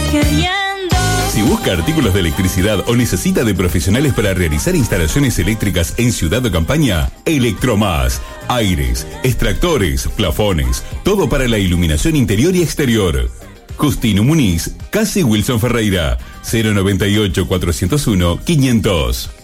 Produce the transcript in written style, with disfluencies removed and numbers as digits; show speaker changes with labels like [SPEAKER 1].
[SPEAKER 1] queriendo.
[SPEAKER 2] Si busca artículos de electricidad o necesita de profesionales para realizar instalaciones eléctricas en ciudad o campaña, Electromás. Aires, extractores, plafones, todo para la iluminación interior y exterior. Justino Muniz, casi Wilson Ferreira, 098 401 500.